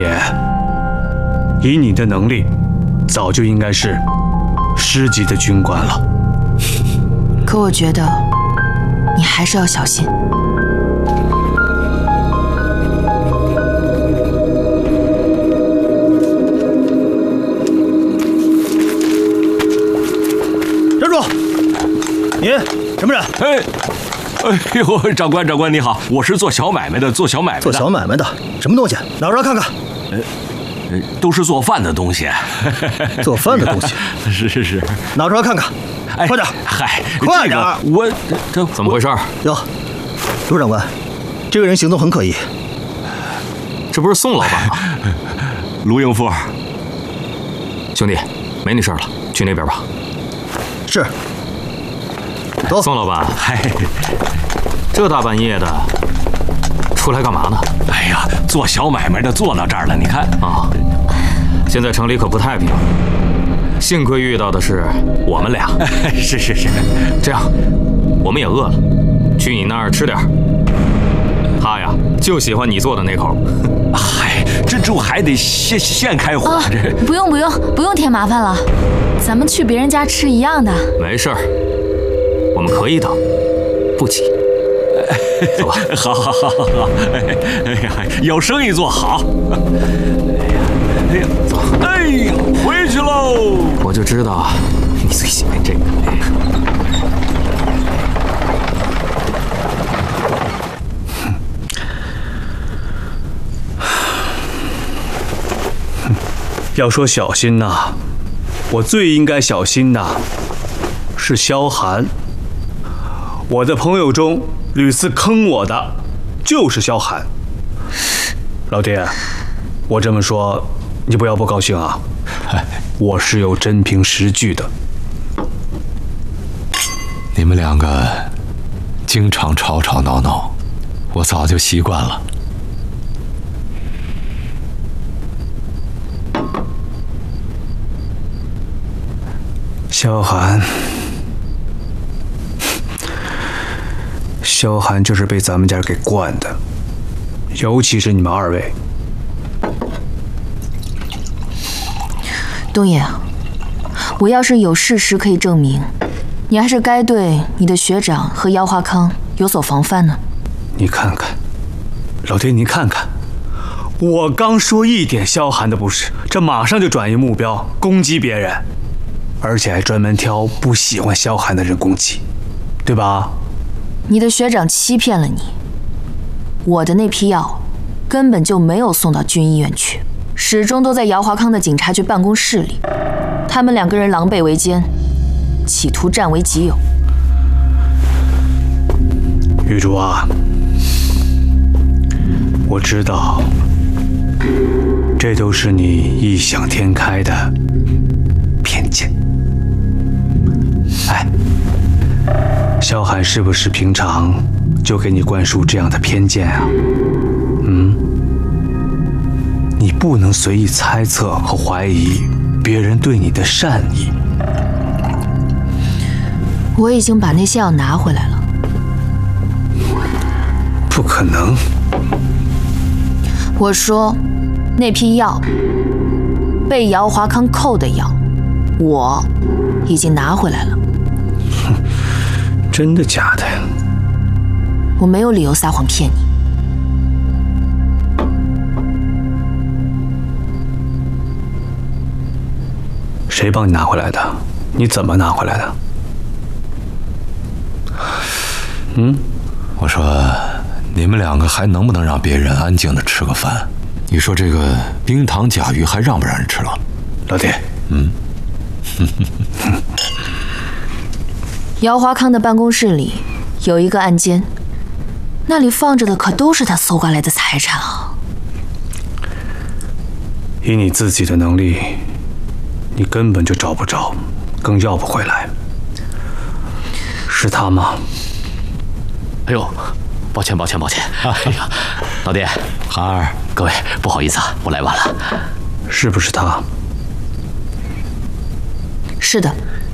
也，以你的能力，早就应该是师级的军官了。 可我觉得你还是要小心。 站住！你什么人？ 哎呦，长官你好，我是做小买卖的。 做小买卖的，什么东西？拿出来看看。 都是做饭的东西。 做饭的东西？ 是。 拿出来看看。 哎， 快点！ 嗨， 快点！ 这怎么回事？ 哟，卢长官，这个人行动很可疑。 这不是宋老板吗？ 卢应富， 兄弟，没你事了，去那边吧。 是。走。 宋老板， 嗨， 这大半夜的，出来干嘛呢？ 哎呀，做小买卖的坐到这儿了，你看啊，现在城里可不太平。幸亏遇到的是我们俩。 是。 这样，我们也饿了，去你那儿吃点。他呀，就喜欢你做的那口。 嗨，这还得现开火。 啊，不用添麻烦了，咱们去别人家吃一样的。 没事儿，我们可以等，不急。走吧。 好。哎呀，有生意做好。哎呀，走。哎呀，回去喽。 我就知道你最喜欢这个。 要说小心呐，我最应该小心的是萧寒。我的朋友中屡次坑我的就是萧寒。老爹，我这么说你不要不高兴啊，我是有真凭实据的。 你们两个经常吵吵闹闹，我早就习惯了。 萧寒就是被咱们家给惯的，尤其是你们二位。 东野，我要是有事实可以证明，你还是该对你的学长和姚华康有所防范呢。 你看看，老爹，您看看，我刚说一点萧寒的不是，这马上就转移目标，攻击别人，而且还专门挑不喜欢萧寒的人攻击，对吧？ 你的学长欺骗了你，我的那批药根本就没有送到军医院去，始终都在姚华康的警察局办公室里。他们两个人狼狈为奸，企图占为己有。 玉竹啊，我知道，这都是你异想天开的偏见。哎，萧寒是不是平常就给你灌输这样的偏见啊？你不能随意猜测和怀疑别人对你的善意。 我已经把那些药拿回来了。 不可能！ 我说，那批药被姚华康扣的药，我已经拿回来了。 真的假的？ 我没有理由撒谎骗你。 谁帮你拿回来的？你怎么拿回来的？ 我说，你们两个还能不能让别人安静的吃个饭？你说这个冰糖甲鱼还让不让人吃了？ 老爹， 姚华康的办公室里有一个暗间，那里放着的可都是他搜刮来的财产啊！ 以你自己的能力，你根本就找不着，更要不回来。是他吗？ 哎呦，抱歉。哎呀，老爹， 韩儿， 各位不好意思啊，我来晚了。 是不是他？ 是的，